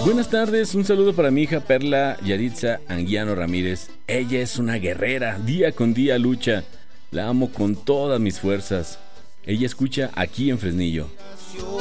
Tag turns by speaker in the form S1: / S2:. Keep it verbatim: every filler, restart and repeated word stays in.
S1: Buenas tardes, un saludo para mi hija Perla Yaritza Anguiano Ramírez. Ella es una guerrera, día con día lucha. La amo con todas mis fuerzas. Ella escucha aquí en Fresnillo.